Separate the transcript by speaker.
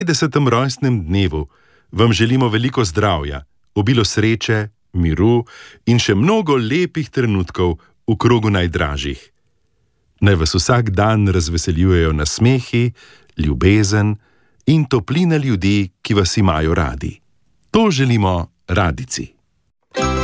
Speaker 1: 50. rojstnem dnevu vam želimo veliko zdravja, obilo sreče, miru in še mnogo lepih trenutkov v krogu najdražjih. Naj vas vsak dan razveseljujejo nasmehi, ljubezen in toplina ljudi, ki vas imajo radi. To želimo Radijci.